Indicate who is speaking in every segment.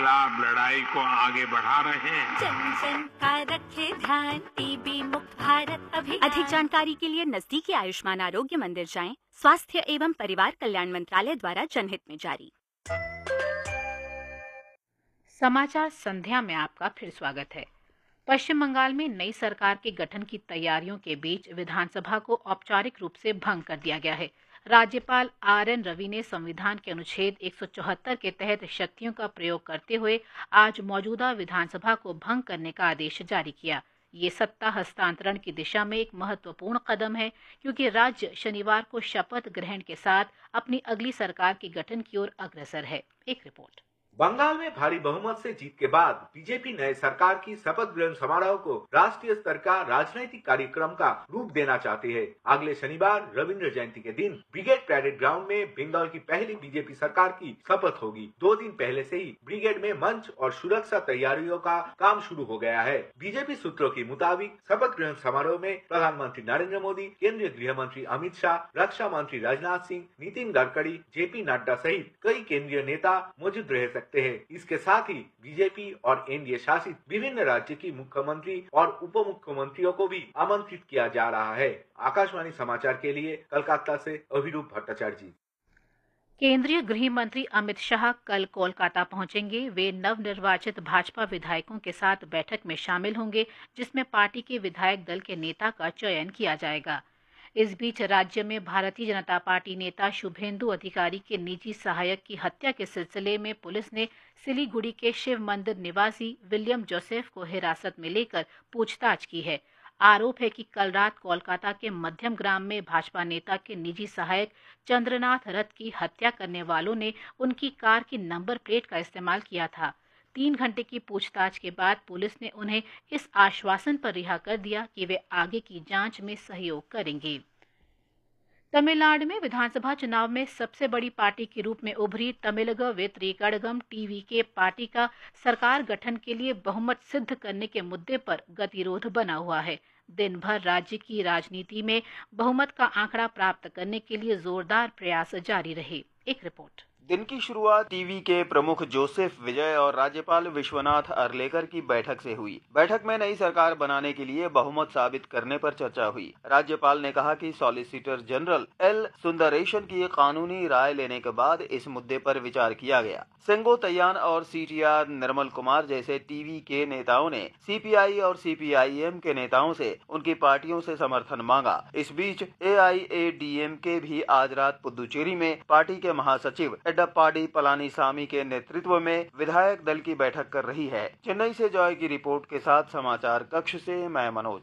Speaker 1: खिलाफ लड़ाई को आगे बढ़ा रहे हैं।
Speaker 2: जन जन का रखे ध्यान, टीबी मुक्त भारत अभियान।
Speaker 3: अधिक जानकारी के लिए नजदीकी आयुष्मान आरोग्य मंदिर जाएं। स्वास्थ्य एवं परिवार कल्याण मंत्रालय द्वारा जनहित में जारी।
Speaker 4: समाचार संध्या में आपका फिर स्वागत है। पश्चिम बंगाल में नई सरकार के गठन की तैयारियों के बीच विधानसभा को औपचारिक रूप से भंग कर दिया गया है। राज्यपाल RN रवि ने संविधान के अनुच्छेद 174 के तहत शक्तियों का प्रयोग करते हुए आज मौजूदा विधानसभा को भंग करने का आदेश जारी किया। ये सत्ता हस्तांतरण की दिशा में एक महत्वपूर्ण कदम है, क्योंकि राज्य शनिवार को शपथ ग्रहण के साथ अपनी अगली सरकार के गठन की ओर अग्रसर है। एक रिपोर्ट।
Speaker 5: बंगाल में भारी बहुमत से जीत के बाद बीजेपी नए सरकार की शपथ ग्रहण समारोह को राष्ट्रीय स्तर का राजनीतिक कार्यक्रम का रूप देना चाहती है। अगले शनिवार रविंद्र जयंती के दिन ब्रिगेड पैरेड ग्राउंड में बंगाल की पहली बीजेपी सरकार की शपथ होगी। 2 दिन पहले से ही ब्रिगेड में मंच और सुरक्षा तैयारियों का काम शुरू हो गया है। बीजेपी सूत्रों के मुताबिक शपथ ग्रहण समारोह में प्रधानमंत्री नरेंद्र मोदी, केंद्रीय गृह मंत्री अमित शाह, रक्षा मंत्री राजनाथ सिंह, नितिन गडकरी, JP नड्डा सहित कई केंद्रीय नेता मौजूद रह सकते हैं। इसके साथ ही बीजेपी और NDA शासित विभिन्न राज्य की मुख्यमंत्री और उप मुख्यमंत्रियों को भी आमंत्रित किया जा रहा है। आकाशवाणी समाचार के लिए कोलकाता से अभिरूप भट्टाचार्य जी।
Speaker 4: केंद्रीय गृह मंत्री अमित शाह कल कोलकाता पहुंचेंगे। वे नवनिर्वाचित भाजपा विधायकों के साथ बैठक में शामिल होंगे, जिसमें पार्टी के विधायक दल के नेता का चयन किया जाएगा। इस बीच राज्य में भारतीय जनता पार्टी नेता शुभेंदु अधिकारी के निजी सहायक की हत्या के सिलसिले में पुलिस ने सिलीगुड़ी के शिव मंदिर निवासी विलियम जोसेफ को हिरासत में लेकर पूछताछ की है। आरोप है कि कल रात कोलकाता के मध्यम ग्राम में भाजपा नेता के निजी सहायक चंद्रनाथ रथ की हत्या करने वालों ने उनकी कार की नंबर प्लेट का इस्तेमाल किया था। 3 घंटे की पूछताछ के बाद पुलिस ने उन्हें इस आश्वासन पर रिहा कर दिया कि वे आगे की जांच में सहयोग करेंगे। तमिलनाडु में विधानसभा चुनाव में सबसे बड़ी पार्टी के रूप में उभरी तमिलग वेत्रिकड़गम TVK पार्टी का सरकार गठन के लिए बहुमत सिद्ध करने के मुद्दे पर गतिरोध बना हुआ है। दिन भर राज्य की राजनीति में बहुमत का आंकड़ा प्राप्त करने के लिए जोरदार प्रयास जारी रहे। एक रिपोर्ट।
Speaker 6: दिन की शुरुआत TVK प्रमुख जोसेफ विजय और राज्यपाल विश्वनाथ अर्लेकर की बैठक से हुई। बैठक में नई सरकार बनाने के लिए बहुमत साबित करने पर चर्चा हुई। राज्यपाल ने कहा कि सॉलिसिटर जनरल L सुंदरेशन की कानूनी राय लेने के बाद इस मुद्दे पर विचार किया गया। सेंगो तैयान और CTR निर्मल कुमार जैसे TVK नेताओं ने CPI और CPIM के नेताओं से उनकी पार्टियों से समर्थन मांगा। इस बीच AIADMK भी आज रात पुदुचेरी में पार्टी के महासचिव एडप्पाडी पलानीसामी के नेतृत्व में विधायक दल की बैठक कर रही है। चेन्नई से जॉय की रिपोर्ट के साथ समाचार कक्ष से मैं मनोज।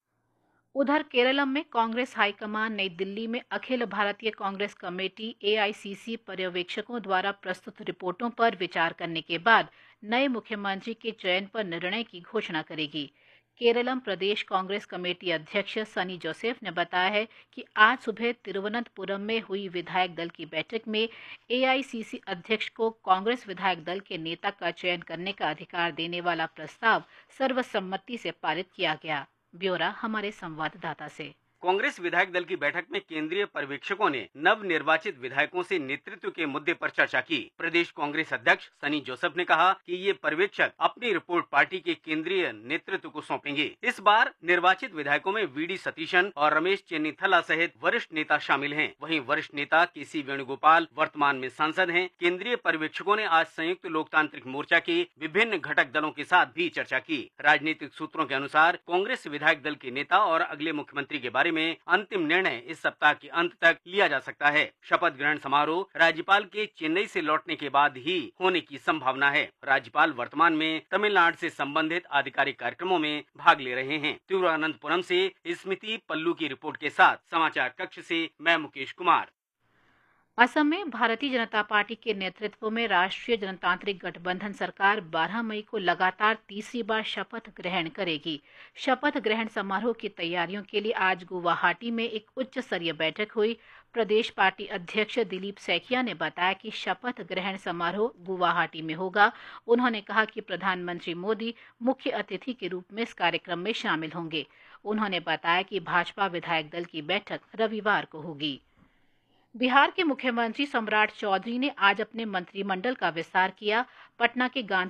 Speaker 4: उधर केरलम में कांग्रेस हाईकमान नई दिल्ली में अखिल भारतीय कांग्रेस कमेटी AICC पर्यवेक्षकों द्वारा प्रस्तुत रिपोर्टों पर विचार करने के बाद नए मुख्यमंत्री के चयन पर निर्णय की घोषणा करेगी। केरलम प्रदेश कांग्रेस कमेटी अध्यक्ष सनी जोसेफ ने बताया है कि आज सुबह तिरुवनंतपुरम में हुई विधायक दल की बैठक में AICC अध्यक्ष को कांग्रेस विधायक दल के नेता का चयन करने का अधिकार देने वाला प्रस्ताव सर्वसम्मति से पारित किया गया। ब्यौरा हमारे संवाददाता से।
Speaker 7: कांग्रेस विधायक दल की बैठक में केंद्रीय पर्यवेक्षकों ने नव निर्वाचित विधायकों से नेतृत्व के मुद्दे पर चर्चा की। प्रदेश कांग्रेस अध्यक्ष सनी जोसेफ ने कहा कि ये पर्यवेक्षक अपनी रिपोर्ट पार्टी के केंद्रीय नेतृत्व को सौंपेंगे। इस बार निर्वाचित विधायकों में VD सतीशन और रमेश चेन्नीथला सहित वरिष्ठ नेता शामिल हैं। वहीं वरिष्ठ नेता KC वेणुगोपाल वर्तमान में सांसद हैं। केंद्रीय पर्यवेक्षकों ने आज संयुक्त लोकतांत्रिक मोर्चा के विभिन्न घटक दलों के साथ भी चर्चा की। राजनीतिक सूत्रों के अनुसार कांग्रेस विधायक दल के नेता और अगले मुख्यमंत्री के बारे में अंतिम निर्णय इस सप्ताह के अंत तक लिया जा सकता है। शपथ ग्रहण समारोह राज्यपाल के चेन्नई से लौटने के बाद ही होने की संभावना है। राज्यपाल वर्तमान में तमिलनाडु से संबंधित आधिकारिक कार्यक्रमों में भाग ले रहे हैं। तिरुवनंतपुरम से स्मृति पल्लू की रिपोर्ट के साथ समाचार कक्ष से मैं मुकेश कुमार।
Speaker 4: असम में भारतीय जनता पार्टी के नेतृत्व में राष्ट्रीय जनतांत्रिक गठबंधन सरकार 12 मई को लगातार तीसरी बार शपथ ग्रहण करेगी। शपथ ग्रहण समारोह की तैयारियों के लिए आज गुवाहाटी में एक उच्च स्तरीय बैठक हुई। प्रदेश पार्टी अध्यक्ष दिलीप सैकिया ने बताया कि शपथ ग्रहण समारोह गुवाहाटी में होगा। उन्होंने कहा कि प्रधानमंत्री मोदी मुख्य अतिथि के रूप में इस कार्यक्रम में शामिल होंगे। उन्होंने बताया कि भाजपा विधायक दल की बैठक रविवार को होगी। बिहार के मुख्यमंत्री सम्राट चौधरी ने आज अपने मंत्रिमंडल का विस्तार किया। पटना के गांधी